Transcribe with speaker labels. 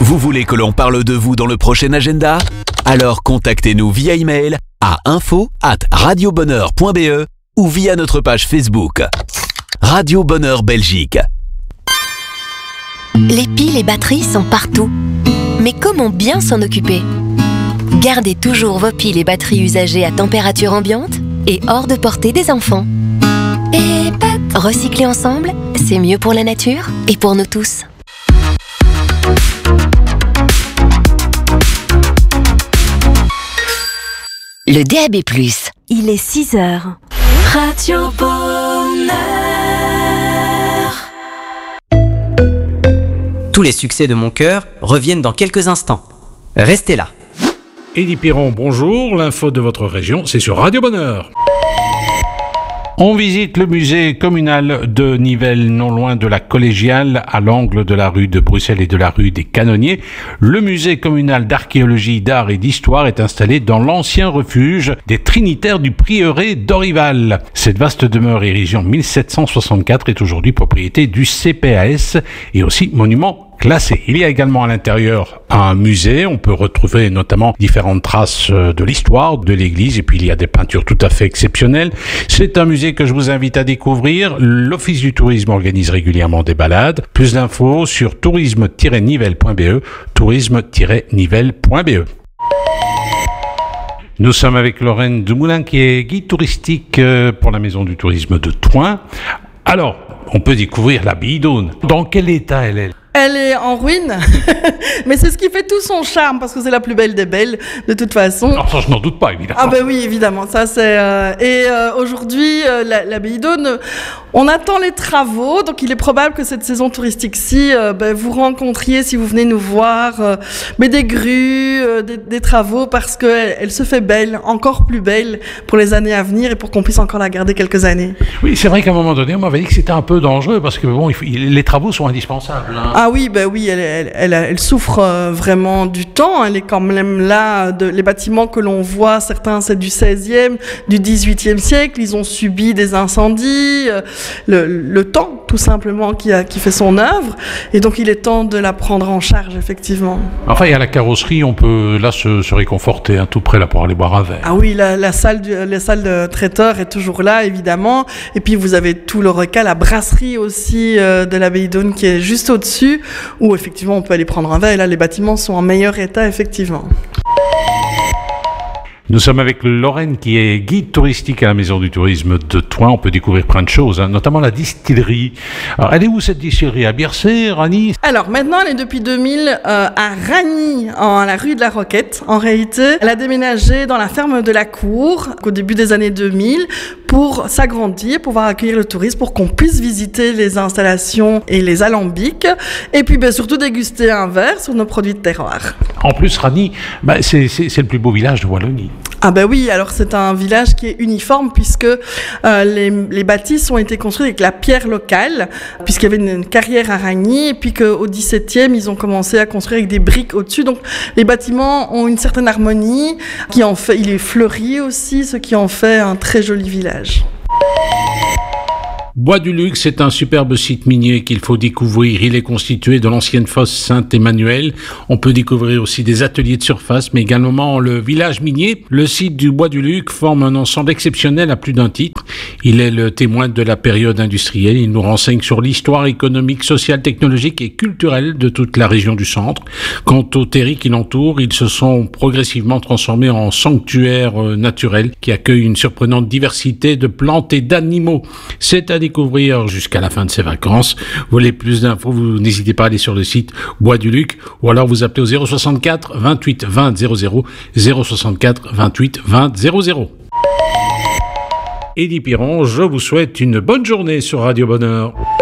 Speaker 1: Vous voulez que l'on parle de vous dans le prochain agenda ? Alors contactez-nous via email à info@radiobonheur.be ou via notre page Facebook. Radio Bonheur Belgique.
Speaker 2: Les piles et batteries sont partout. Mais comment bien s'en occuper ? Gardez toujours vos piles et batteries usagées à température ambiante et hors de portée des enfants. Et recycler ensemble, c'est mieux pour la nature et pour nous tous. Le DAB+, il est 6h. Radio Bonheur.
Speaker 3: Tous les succès de mon cœur reviennent dans quelques instants. Restez là.
Speaker 4: Élie Piron, bonjour. L'info de votre région, c'est sur Radio Bonheur. On visite le musée communal de Nivelles, non loin de la Collégiale, à l'angle de la rue de Bruxelles et de la rue des Canonniers. Le musée communal d'archéologie, d'art et d'histoire est installé dans l'ancien refuge des Trinitaires du prieuré d'Orival. Cette vaste demeure érigée en 1764 est aujourd'hui propriété du CPAS et aussi monument classé. Il y a également à l'intérieur un musée. On peut retrouver notamment différentes traces de l'histoire de l'église et puis il y a des peintures tout à fait exceptionnelles. C'est un musée que je vous invite à découvrir. L'Office du tourisme organise régulièrement des balades. Plus d'infos sur tourisme-nivelle.be, tourisme-nivelle.be. Nous sommes avec Lorraine Dumoulin qui est guide touristique pour la Maison du tourisme de Thoin. Alors, on peut découvrir l'abbaye d'Aune. Dans quel état elle est ?
Speaker 5: Elle est en ruine, mais c'est ce qui fait tout son charme, parce que c'est la plus belle des belles, de toute façon.
Speaker 4: Alors ça, je n'en doute pas, évidemment.
Speaker 5: Ah ben oui, évidemment, ça c'est... aujourd'hui, l'abbaye d'Aune, on attend les travaux, donc il est probable que cette saison touristique-ci, vous rencontriez, si vous venez nous voir, mais des grues, des travaux, parce qu'elle se fait belle, encore plus belle, pour les années à venir, et pour qu'on puisse encore la garder quelques années.
Speaker 4: Oui, c'est vrai qu'à un moment donné, on m'avait dit que c'était un peu dangereux, parce que bon, les travaux sont indispensables. Hein.
Speaker 5: Ah oui, elle souffre vraiment du temps. Elle est quand même là. Les bâtiments que l'on voit, certains c'est du 16e, du 18e siècle. Ils ont subi des incendies. Le temps, tout simplement, qui fait son œuvre. Et donc, il est temps de la prendre en charge, effectivement.
Speaker 4: Enfin, il y a la carrosserie. On peut là se réconforter, hein, tout près là pour aller boire un verre.
Speaker 5: Ah oui, la salle de traiteur est toujours là, évidemment. Et puis, vous avez tout le recal, la brasserie aussi de l'abbaye d'Aune qui est juste au-dessus, où effectivement on peut aller prendre un verre, et là les bâtiments sont en meilleur état, effectivement.
Speaker 4: Nous sommes avec Lorraine qui est guide touristique à la Maison du tourisme de Thoin. On peut découvrir plein de choses, hein, notamment la distillerie. Alors, elle est où cette distillerie ? À Biercé, Ragny ?
Speaker 5: Alors maintenant, elle est depuis 2000 à Ragny, à la rue de la Roquette. En réalité, elle a déménagé dans la ferme de la Cour au début des années 2000 pour s'agrandir, pouvoir accueillir le tourisme, pour qu'on puisse visiter les installations et les alambics, et puis surtout déguster un verre sur nos produits de terroir.
Speaker 4: En plus, Ragny, c'est le plus beau village de Wallonie.
Speaker 5: Ah ben oui, alors c'est un village qui est uniforme, puisque les bâtisses ont été construites avec la pierre locale, puisqu'il y avait une carrière à Ragny, et puis qu'au XVIIe, ils ont commencé à construire avec des briques au-dessus. Donc les bâtiments ont une certaine harmonie, il est fleuri aussi, ce qui en fait un très joli village.
Speaker 4: Bois du Luc, c'est un superbe site minier qu'il faut découvrir. Il est constitué de l'ancienne fosse Saint-Emmanuel. On peut découvrir aussi des ateliers de surface, mais également le village minier. Le site du Bois du Luc forme un ensemble exceptionnel à plus d'un titre. Il est le témoin de la période industrielle. Il nous renseigne sur l'histoire économique, sociale, technologique et culturelle de toute la région du centre. Quant aux terris qui l'entourent, ils se sont progressivement transformés en sanctuaires naturels qui accueillent une surprenante diversité de plantes et d'animaux. C'est à découvrir jusqu'à la fin de ses vacances. Vous voulez plus d'infos, vous n'hésitez pas à aller sur le site Bois du Luc, ou alors vous appelez au 064 28 20 00, 064 28 20 00. Élie Piron, je vous souhaite une bonne journée sur Radio Bonheur.